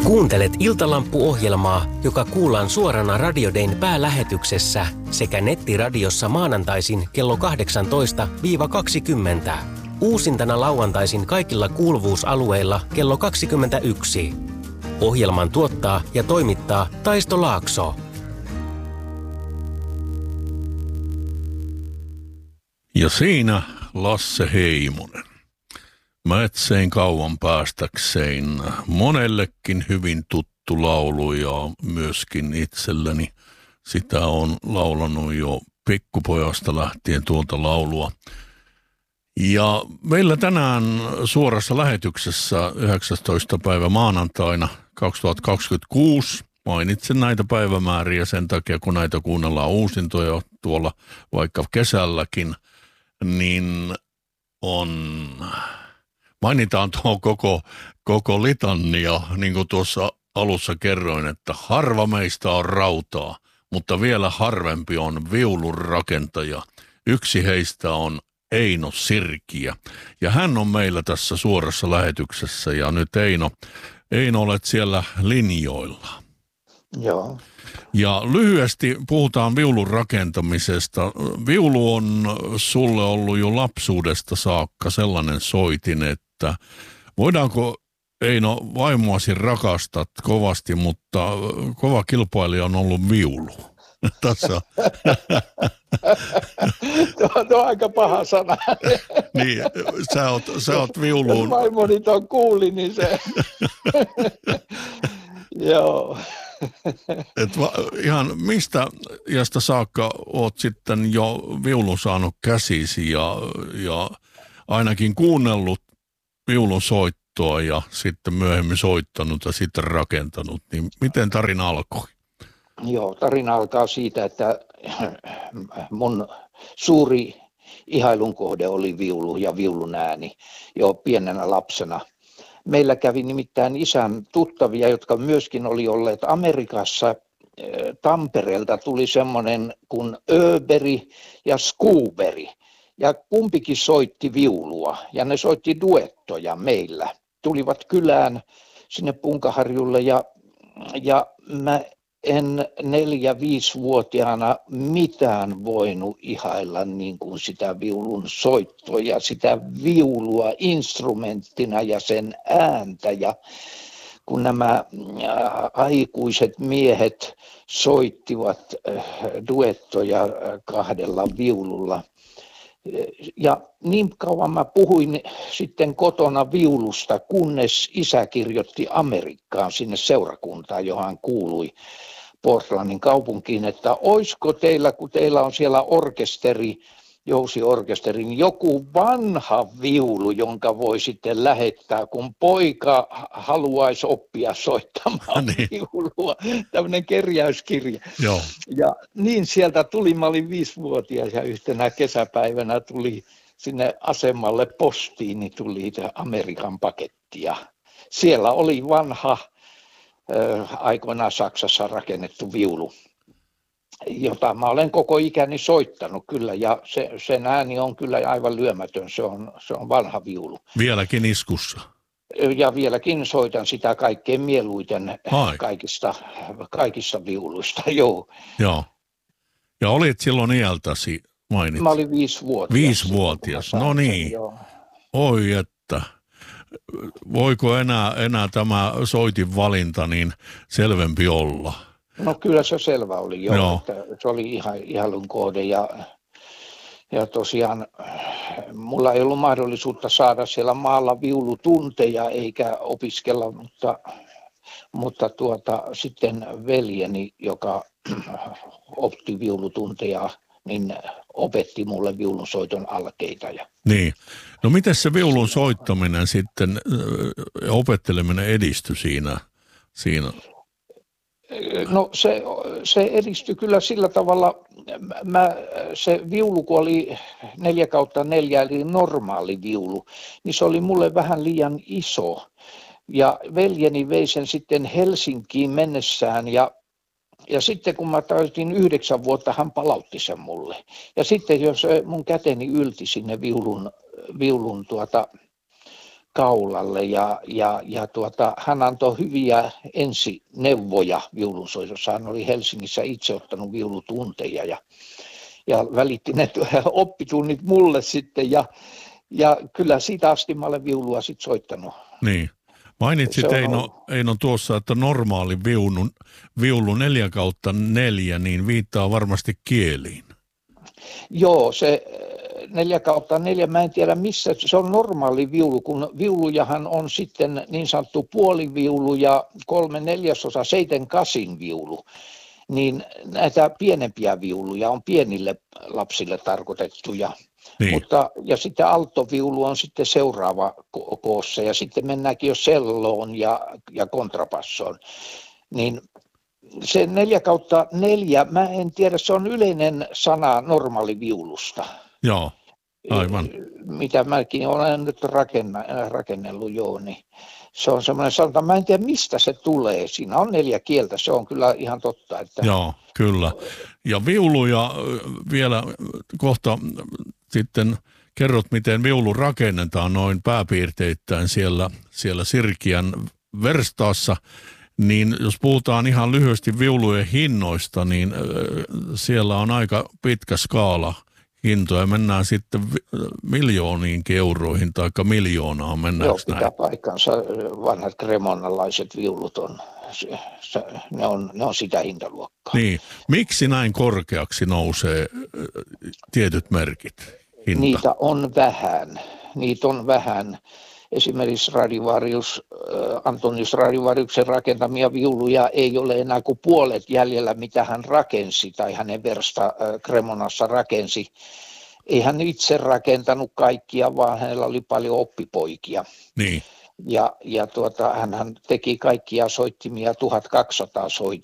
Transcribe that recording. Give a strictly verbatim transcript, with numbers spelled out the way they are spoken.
Kuuntelet Iltalampu-ohjelmaa, joka kuullaan suorana Radio Dayn päälähetyksessä sekä nettiradiossa maanantaisin kello kahdeksantoista kaksikymmentä. Uusintana lauantaisin kaikilla kuuluvuusalueilla kello kaksikymmentäyksi. Ohjelman tuottaa ja toimittaa Taisto Laakso. Ja siinä Lasse Heimonen. Mä etsein kauan päästäkseen monellekin hyvin tuttu laulu ja myöskin itselleni sitä on laulanut jo pikkupojasta lähtien tuolta laulua. Ja meillä tänään suorassa lähetyksessä yhdeksästoista päivä maanantaina kaksituhattakaksikymmentäkuusi, mainitsen näitä päivämääriä sen takia, kun näitä kuunnellaan uusintoja tuolla vaikka kesälläkin, niin on... Mainitaan tuo koko, koko litania, niin kuin tuossa alussa kerroin, että harva meistä on rautaa, mutta vielä harvempi on viulun rakentaja. Yksi heistä on Eino Sirkiä, ja hän on meillä tässä suorassa lähetyksessä, ja nyt Eino, Eino olet siellä linjoilla. Joo. Ja lyhyesti puhutaan viulun rakentamisesta. Viulu on sulle ollut jo lapsuudesta saakka sellainen soitin, että voidaanko, Eino, vaimoasi rakastat kovasti, mutta kova kilpailija on ollut viulu. Tässä. tuo, tuo on aika paha sana. Niin, sä oot, sä oot viuluun. Jos vaimoni tuon kuuli, niin se... Joo. Et va, ihan mistä iästä saakka oot sitten jo viulun saanut käsisi ja, ja ainakin kuunnellut viulun soittoa ja sitten myöhemmin soittanut ja sitten rakentanut, niin miten tarina alkoi? Joo, tarina alkaa siitä, että mun suuri ihailun kohde oli viulu ja viulun ääni jo pienenä lapsena. Meillä kävi nimittäin isän tuttavia, jotka myöskin oli olleet Amerikassa. Tampereelta tuli semmoinen kuin Öberi ja Skuberi. Ja kumpikin soitti viulua ja ne soitti duettoja meillä. Tulivat kylään sinne Punkaharjulle ja, ja mä en neljä-viisivuotiaana mitään voinut ihailla niin kuin sitä viulun soittoa ja sitä viulua instrumenttina ja sen ääntä. Ja kun nämä aikuiset miehet soittivat duettoja kahdella viululla. Ja niin kauan mä puhuin sitten kotona viulusta, kunnes isä kirjoitti Amerikkaan sinne seurakuntaan, johon hän kuului Portlandin kaupunkiin, että oisko teillä, kun teillä on siellä orkesteri, jousiorkesteri, niin joku vanha viulu, jonka voi sitten lähettää, kun poika haluaisi oppia soittamaan niin. viulua. Tämmöinen kerjäyskirja. Joo. Ja niin sieltä tuli, mä olin viisivuotias ja yhtenä kesäpäivänä tuli sinne asemalle postiin, niin tuli Amerikan paketti. Ja siellä oli vanha äh, aikoinaan Saksassa rakennettu viulu, jota mä olen koko ikäni soittanut kyllä, ja se, sen ääni on kyllä aivan lyömätön, se on, se on vanha viulu. Vieläkin iskussa? Ja vieläkin soitan sitä kaikkein mieluiten Ai. kaikista, kaikista viuluista, joo. Joo. Ja olit silloin iältäsi, mainitsin? Mä olin viisivuotias. Viisivuotias, no niin. Joo. Oi että. Voiko enää, enää tämä soitin valinta niin selvempi olla? No kyllä se selvä oli jo, Joo. että se oli ihan ihailun kohde ja, ja tosiaan mulla ei ollut mahdollisuutta saada siellä maalla viulutunteja eikä opiskella, mutta, mutta tuota, sitten veljeni, joka otti viulutunteja, niin opetti mulle viulunsoiton alkeita. Ja... Niin. No miten se viulun soittaminen sitten, opetteleminen edistyi siinä? siinä? No se, se edistyi kyllä sillä tavalla, mä, se viulu kun oli neljä kautta neljä eli normaali viulu, niin se oli mulle vähän liian iso. Ja veljeni vei sen sitten Helsinkiin mennessään ja, ja sitten kun mä täytin yhdeksän vuotta, hän palautti sen mulle. Ja sitten jos mun käteni ylti sinne viulun, viulun tuota, kaulalle ja, ja, ja tuota, hän antoi hyviä ensineuvoja viulunsoitossa. Hän oli Helsingissä itse ottanut viulutunteja ja, ja välitti ne oppitunnit mulle sitten ja, ja kyllä siitä asti mä olen viulua sitten soittanut. Niin. Mainitsit Eino, Eino tuossa, että normaali viulu, viulu neljä kautta neljä, niin viittaa varmasti kieliin. Joo, se neljä kautta neljä, mä en tiedä missä, se on normaali viulu, kun viulujahan on sitten niin sanottu puoliviulu ja kolme neljäsosa seiten kasin viulu, niin näitä pienempiä viuluja on pienille lapsille tarkoitettuja. Niin. Mutta, ja sitten alttoviulu on sitten seuraava ko- koossa ja sitten mennäänkin jo celloon ja, ja kontrapassoon. Niin se neljä kautta neljä, mä en tiedä, se on yleinen sana normaaliviulusta. Joo, aivan. Mitä mäkin olen nyt rakenna, rakennellut jo, niin se on semmoinen sanonta, mä en tiedä mistä se tulee. Siinä on neljä kieltä, se on kyllä ihan totta. Että... Joo, kyllä. Ja viuluja vielä kohta sitten kerrot, miten viulu rakennetaan noin pääpiirteittäin siellä, siellä Sirkiän verstaassa. Niin jos puhutaan ihan lyhyesti viulujen hinnoista, niin siellä on aika pitkä skaala hintoja. Mennään sitten miljooniin euroihin tai miljoonaan. Joo, pitää näin paikkansa. Vanhat kremonalaiset viulut on, se, se, ne on, ne on sitä hintaluokkaa. Niin. Miksi näin korkeaksi nousee tietyt merkit? Hinta? Niitä on vähän. Niitä on vähän. Esimerkiksi Stradivarius, Antonius Stradivariuksen rakentamia viuluja ei ole enää kuin puolet jäljellä, mitä hän rakensi tai hänen versta Cremonassa rakensi. Ei hän itse rakentanut kaikkia, vaan hänellä oli paljon oppipoikia. Niin. Ja, ja tuota, hän teki kaikkia soittimia tuhatkaksisataa soit,